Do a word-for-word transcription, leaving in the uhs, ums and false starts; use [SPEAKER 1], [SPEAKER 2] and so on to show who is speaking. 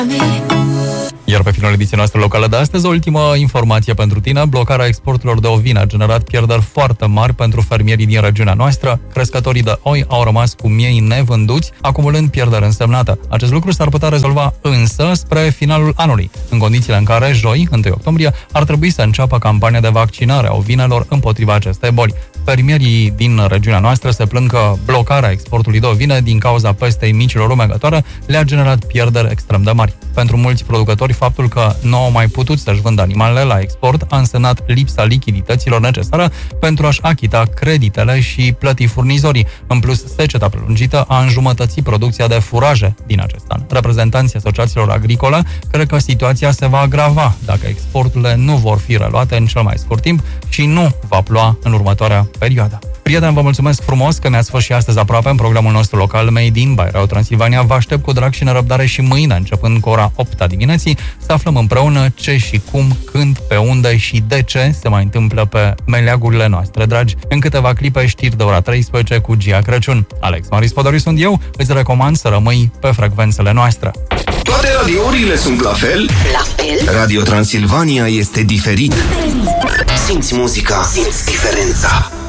[SPEAKER 1] Iar pe finalul ediției noastre locală de astăzi, o ultimă informație pentru tine. Blocarea exporturilor de ovine a generat pierderi foarte mari pentru fermierii din regiunea noastră. Crescătorii de oi au rămas cu miei nevânduți, acumulând pierderi însemnate. Acest lucru s-ar putea rezolva însă spre finalul anului, în condițiile în care, joi, întâi octombrie, ar trebui să înceapă campania de vaccinare a ovinelor împotriva acestei boli. Fermierii din regiunea noastră se plâng că blocarea exportului de ovine din cauza pestei micilor rumegătoare le-a generat pierderi extrem de mari. Pentru mulți producători, faptul că nu au mai putut să-și vândă animalele la export a însemnat lipsa lichidităților necesare pentru a-și achita creditele și plăti furnizorii. În plus, seceta prelungită a înjumătățit producția de furaje din acest an. Reprezentanții asociațiilor agricole cred că situația se va agrava dacă exporturile nu vor fi reluate în cel mai scurt timp și nu va ploua în următoarea perioadă. Prieteni, vă mulțumesc frumos că ne-ați fost și astăzi aproape în programul nostru local Made in by Radio Transilvania. Vă aștept cu drag și nerăbdare și mâine, începând cu ora opt a dimineții, să aflăm împreună ce și cum, când, pe unde și de ce se mai întâmplă pe meleagurile noastre dragi. În câteva clipe, știri de ora treisprezece cu Gia Crăciun. Alex Maris Podoriu sunt eu, îți recomand să rămâi pe frecvențele noastre.
[SPEAKER 2] Toate radiourile sunt la fel?
[SPEAKER 3] La fel?
[SPEAKER 2] Radio Transilvania este diferit. Simți muzica, simți diferența.